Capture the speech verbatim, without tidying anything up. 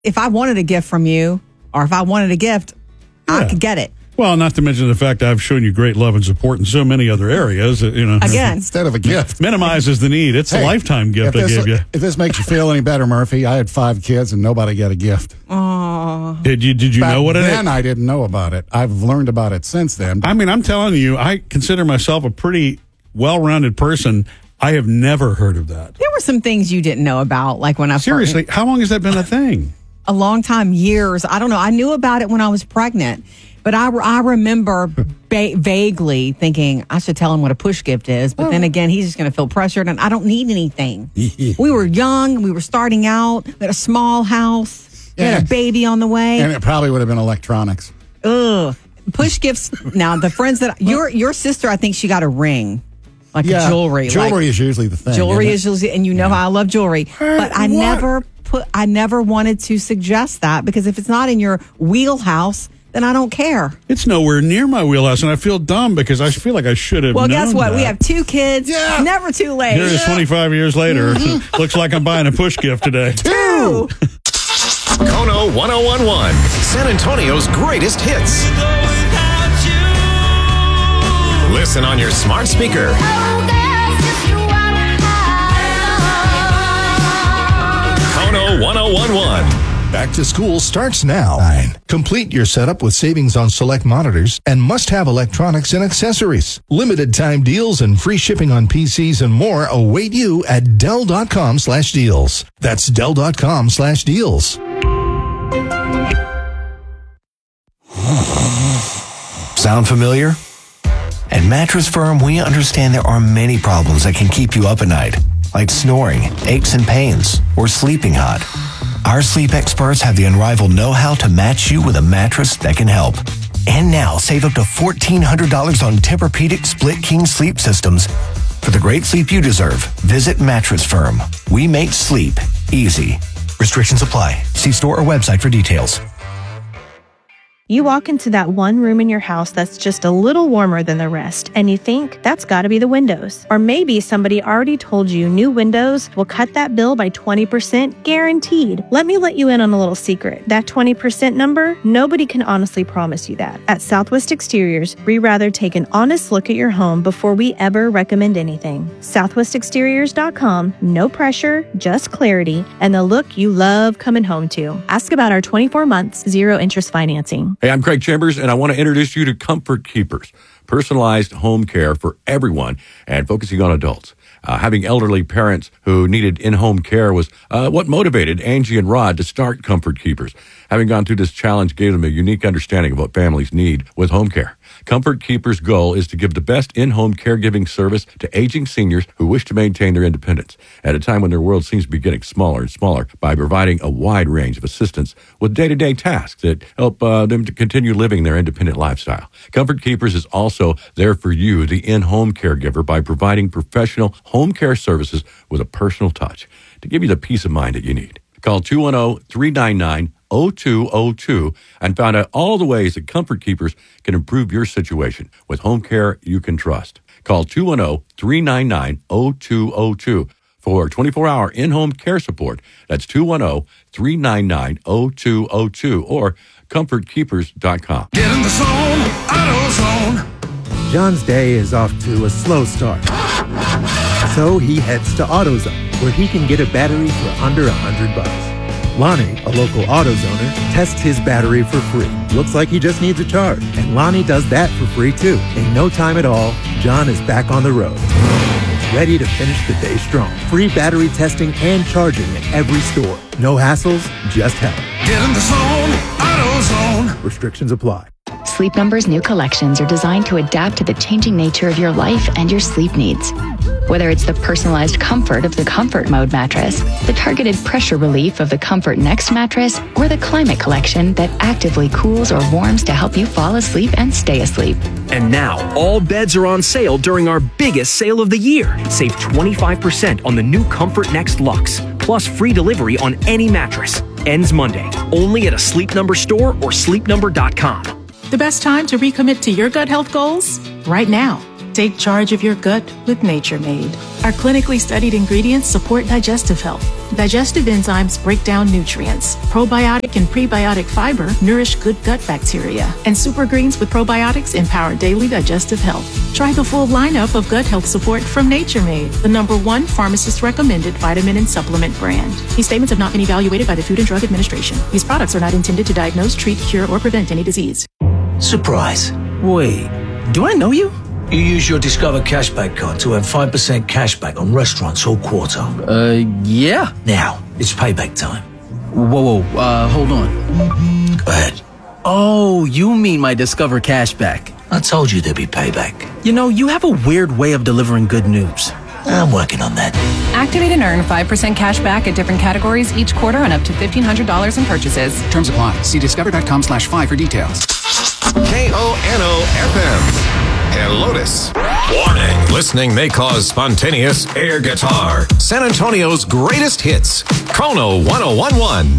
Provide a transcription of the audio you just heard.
if I wanted a gift from you, or if I wanted a gift, yeah. I could get it. Well, not to mention the fact I've shown you great love and support in so many other areas. You know, again, instead of a gift, minimizes the need. It's hey, a lifetime gift this, I gave you. If this makes you feel any better, Murphy, I had five kids and nobody got a gift. Oh, did you? Did you Back know what it is? Then I didn't know about it. I've learned about it since then. I mean, I'm telling you, I consider myself a pretty well-rounded person. I have never heard of that. There were some things you didn't know about, like when I seriously. How long has that been a thing? A long time, years. I don't know. I knew about it when I was pregnant, but I, I remember ba- vaguely thinking I should tell him what a push gift is. But oh. then again, he's just going to feel pressured, and I don't need anything. We were young. We were starting out. We had a small house. We yeah. had a baby on the way, and it probably would have been electronics. Ugh. Push gifts. Now the friends that your your sister, I think she got a ring. Like yeah, jewelry. Jewelry like, is usually the thing. Jewelry is usually, and you know yeah. how I love jewelry. But I what? never put, I never wanted to suggest that because if it's not in your wheelhouse, then I don't care. It's nowhere near my wheelhouse, and I feel dumb because I feel like I should have Well, known guess what? that. We have two kids. Yeah. Never too late. Here it is twenty-five years later. Looks like I'm buying a push gift today. Two! Kono one oh one point one, San Antonio's greatest hits. Listen on your smart speaker. Kono one oh one point one. Back to school starts now. Nine. Complete your setup with savings on select monitors and must-have electronics and accessories. Limited time deals and free shipping on P Cs and more await you at Dell.com slash deals. That's Dell.com slash deals. Sound familiar? At Mattress Firm, we understand there are many problems that can keep you up at night, like snoring, aches and pains, or sleeping hot. Our sleep experts have the unrivaled know-how to match you with a mattress that can help. And now, save up to fourteen hundred dollars on Tempur-Pedic Split King sleep systems. For the great sleep you deserve, visit Mattress Firm. We make sleep easy. Restrictions apply. See store or website for details. You walk into that one room in your house that's just a little warmer than the rest, and you think that's got to be the windows. Or maybe somebody already told you new windows will cut that bill by twenty percent guaranteed. Let me let you in on a little secret. That twenty percent number, nobody can honestly promise you that. At Southwest Exteriors, we rather take an honest look at your home before we ever recommend anything. southwest exteriors dot com, no pressure, just clarity, and the look you love coming home to. Ask about our twenty-four months, zero interest financing. Hey, I'm Craig Chambers, and I want to introduce you to Comfort Keepers, personalized home care for everyone and focusing on adults. Uh, having elderly parents who needed in-home care was uh, what motivated Angie and Rod to start Comfort Keepers. Having gone through this challenge gave them a unique understanding of what families need with home care. Comfort Keepers' goal is to give the best in-home caregiving service to aging seniors who wish to maintain their independence at a time when their world seems to be getting smaller and smaller by providing a wide range of assistance with day-to-day tasks that help uh, them to continue living their independent lifestyle. Comfort Keepers is also there for you, the in-home caregiver, by providing professional home care services with a personal touch to give you the peace of mind that you need. Call two one zero, three nine nine, zero two zero two and find out all the ways that Comfort Keepers can improve your situation with home care you can trust. Call two one zero, three nine nine, zero two zero two for twenty-four hour in-home care support. That's two one zero, three nine nine, zero two zero two or comfort keepers dot com. Get in the zone, AutoZone. John's day is off to a slow start. So he heads to AutoZone, where he can get a battery for under a hundred bucks. Lonnie, a local AutoZoner, tests his battery for free. Looks like he just needs a charge. And Lonnie does that for free too. In no time at all, John is back on the road. Ready to finish the day strong. Free battery testing and charging at every store. No hassles, just help. Get in the zone, AutoZone. Restrictions apply. Sleep Number's new collections are designed to adapt to the changing nature of your life and your sleep needs. Whether it's the personalized comfort of the Comfort Mode mattress, the targeted pressure relief of the Comfort Next mattress, or the Climate Collection that actively cools or warms to help you fall asleep and stay asleep. And now, all beds are on sale during our biggest sale of the year. Save twenty-five percent on the new Comfort Next Luxe, plus free delivery on any mattress. Ends Monday, only at a Sleep Number store or sleep number dot com. The best time to recommit to your gut health goals? Right now. Take charge of your gut with Nature Made. Our clinically studied ingredients support digestive health, Digestive enzymes break down nutrients. Probiotic and prebiotic fiber nourish good gut bacteria. And Super Greens with probiotics empower daily digestive health. Try the full lineup of gut health support from Nature Made, the number one pharmacist recommended vitamin and supplement brand. These statements have not been evaluated by the Food and Drug Administration. These products are not intended to diagnose, treat, cure, or prevent any disease. Surprise. Wait, do I know you? You use your Discover Cashback card to earn five percent cashback on restaurants all quarter. Uh, yeah. Now, it's payback time. Whoa, whoa, uh, hold on. Go ahead. Oh, you mean my Discover Cashback. I told you there'd be payback. You know, you have a weird way of delivering good news. I'm working on that. Activate and earn five percent cash back at different categories each quarter on up to fifteen hundred dollars in purchases. Terms apply. See discover.com slash five for details. K O N O F M and Lotus. Warning. Listening may cause spontaneous air guitar. San Antonio's greatest hits. Kono one oh one one.